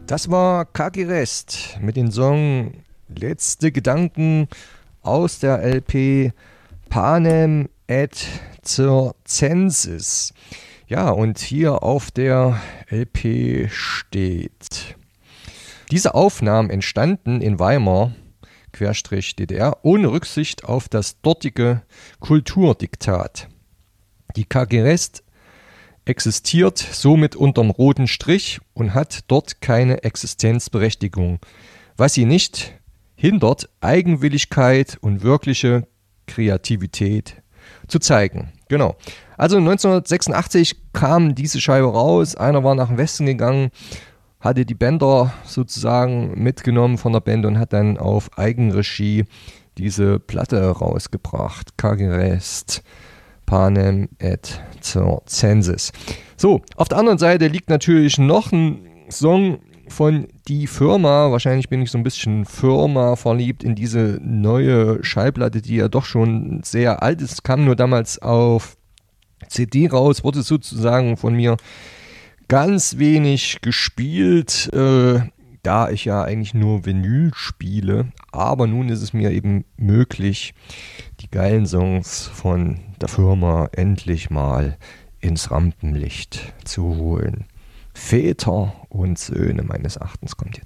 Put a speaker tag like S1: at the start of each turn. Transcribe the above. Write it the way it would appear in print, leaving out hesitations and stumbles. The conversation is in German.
S1: Das war Kaki Rest mit dem Song Letzte Gedanken aus der LP Panem et Circenses. Ja, und hier auf der LP steht: Diese Aufnahmen entstanden in Weimar, /DDR, ohne Rücksicht auf das dortige Kulturdiktat. Die KG Rest existiert somit unterm roten Strich und hat dort keine Existenzberechtigung, was sie nicht hindert, Eigenwilligkeit und wirkliche Kreativität zu zeigen. Genau. Also 1986 kam diese Scheibe raus, einer war nach dem Westen gegangen, hatte die Bänder sozusagen mitgenommen von der Band und hat dann auf Eigenregie diese Platte rausgebracht. KG Rest, Panem et Circenses. So, auf der anderen Seite liegt natürlich noch ein Song von Die Firma. Wahrscheinlich bin ich so ein bisschen Firma verliebt in diese neue Schallplatte, die ja doch schon sehr alt ist. Kam nur damals auf CD raus, wurde sozusagen von mir ganz wenig gespielt, da ich ja eigentlich nur Vinyl spiele. Aber nun ist es mir eben möglich, die geilen Songs von der Firma endlich mal ins Rampenlicht zu holen. Väter und Söhne meines Erachtens kommt jetzt.